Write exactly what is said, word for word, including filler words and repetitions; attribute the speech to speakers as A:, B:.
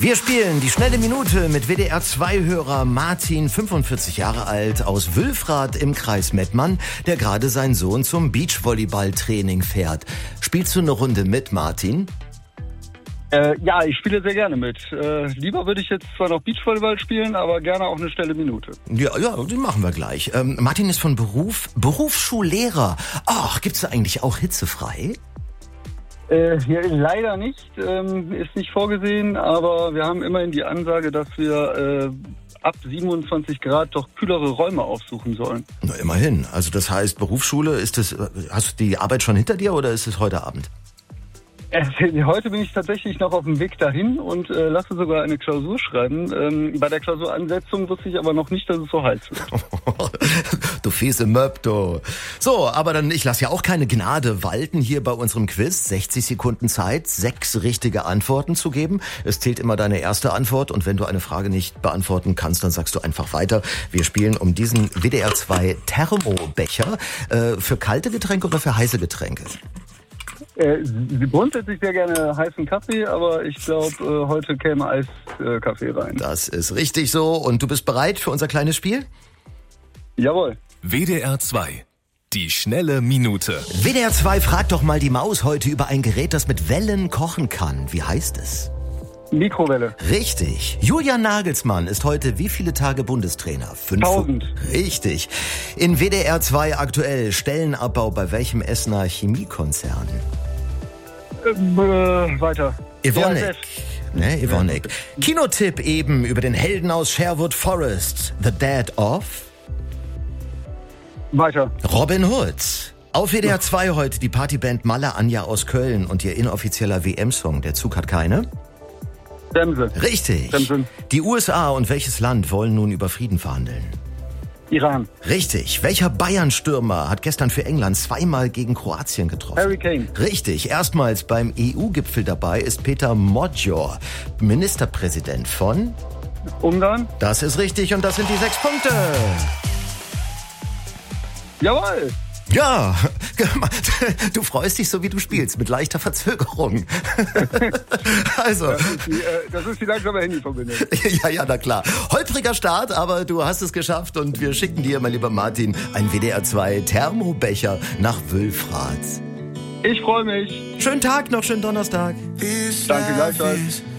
A: Wir spielen die schnelle Minute mit W D R zwei Hörer Martin, fünfundvierzig Jahre alt, aus Wülfrath im Kreis Mettmann, der gerade seinen Sohn zum Beachvolleyball-Training fährt. Spielst du eine Runde mit, Martin?
B: Äh, ja, ich spiele sehr gerne mit. Äh, lieber würde ich jetzt zwar noch Beachvolleyball spielen, aber gerne auch eine schnelle Minute.
A: Ja, ja, die machen wir gleich. Ähm, Martin ist von Beruf Berufsschullehrer. Ach, gibt's da eigentlich auch hitzefrei?
B: Äh, ja, leider nicht, ähm, ist nicht vorgesehen, aber wir haben immerhin die Ansage, dass wir äh, ab siebenundzwanzig Grad doch kühlere Räume aufsuchen sollen.
A: Na, immerhin. Also das heißt, Berufsschule, ist das, hast du die Arbeit schon hinter dir oder ist es heute Abend?
B: Äh, heute bin ich tatsächlich noch auf dem Weg dahin und äh, lasse sogar eine Klausur schreiben. Ähm, bei der Klausuransetzung wusste ich aber noch nicht, dass es so heiß wird.
A: Du fiese Möb, du. So, aber dann, ich lasse ja auch keine Gnade walten hier bei unserem Quiz. sechzig Sekunden Zeit, sechs richtige Antworten zu geben. Es zählt immer deine erste Antwort und wenn du eine Frage nicht beantworten kannst, dann sagst du einfach weiter. Wir spielen um diesen W D R zwei Thermobecher. Äh, für kalte Getränke oder für heiße Getränke?
B: Äh, grundsätzlich sehr gerne heißen Kaffee, aber ich glaube, äh, heute käme Eiskaffee rein.
A: Das ist richtig so. Und du bist bereit für unser kleines Spiel?
B: Jawohl.
C: W D R zwei. Die schnelle Minute.
A: W D R zwei fragt doch mal die Maus heute über ein Gerät, das mit Wellen kochen kann. Wie heißt es?
B: Mikrowelle.
A: Richtig. Julian Nagelsmann ist heute wie viele Tage Bundestrainer? Fünf.
B: Tausend.
A: Richtig. In W D R zwei aktuell Stellenabbau bei welchem Essener Chemiekonzern?
B: Ähm, äh, weiter.
A: Evonik. Ne, Evonik. Kinotipp eben über den Helden aus Sherwood Forest. The Dead of?
B: Weiter.
A: Robin Hood. Auf W D R zwei heute die Partyband Malla Anja aus Köln und ihr inoffizieller W M-Song. Der Zug hat keine?
B: Bremse.
A: Richtig.
B: Bremse.
A: Die U S A und welches Land wollen nun über Frieden verhandeln?
B: Iran.
A: Richtig. Welcher Bayern-Stürmer hat gestern für England zweimal gegen Kroatien getroffen?
B: Harry Kane.
A: Richtig. Erstmals beim E U-Gipfel dabei ist Peter Modjor, Ministerpräsident von
B: Ungarn.
A: Das ist richtig und das sind die sechs Punkte.
B: Jawohl.
A: Ja, du freust dich so, wie du spielst, mit leichter Verzögerung. Also.
B: Das ist die, äh, das ist die langsame Handyverbindung.
A: Ja, ja, na klar. Holpriger Start, aber du hast es geschafft und wir schicken dir, mein lieber Martin, einen W D R zwei Thermobecher nach Wülfrath.
B: Ich freue mich.
A: Schönen Tag noch, schönen Donnerstag.
B: Danke gleichfalls.